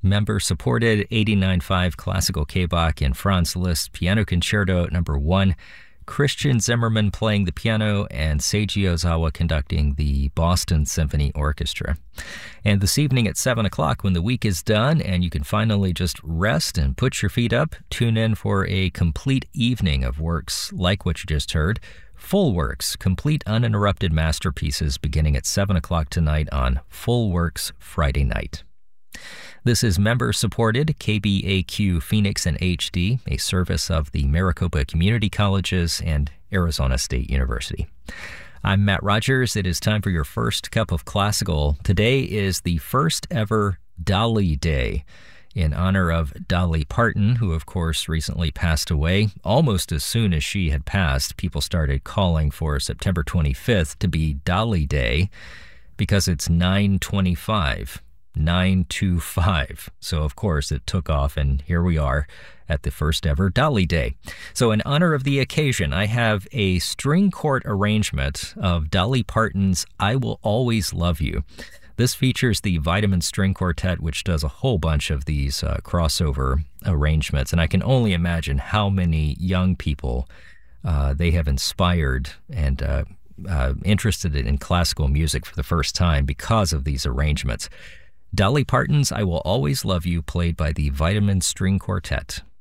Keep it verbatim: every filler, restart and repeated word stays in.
Member-supported eighty-nine point five Classical K-Bach in Franz Liszt Piano Concerto Number one. Christian Zimmerman playing the piano and Seiji Ozawa conducting the Boston Symphony Orchestra. And this evening at seven o'clock, when the week is done and you can finally just rest and put your feet up, tune in for a complete evening of works like what you just heard. Full Works, complete uninterrupted masterpieces beginning at seven o'clock tonight on Full Works Friday night. This is member-supported K B A Q Phoenix and H D, a service of the Maricopa Community Colleges and Arizona State University. I'm Matt Rogers. It is time for your first cup of classical. Today is the first ever Dolly Day in honor of Dolly Parton, who of course recently passed away. Almost as soon as she had passed, people started calling for September twenty-fifth to be Dolly Day because it's nine twenty-five. nine two five. So, of course, it took off, and here we are at the first ever Dolly Day. So, in honor of the occasion, I have a string chord arrangement of Dolly Parton's I Will Always Love You. This features the Vitamin String Quartet, which does a whole bunch of these uh, crossover arrangements, and I can only imagine how many young people uh, they have inspired and uh, uh, interested in classical music for the first time because of these arrangements. Dolly Parton's I Will Always Love You, played by the Vitamin String Quartet.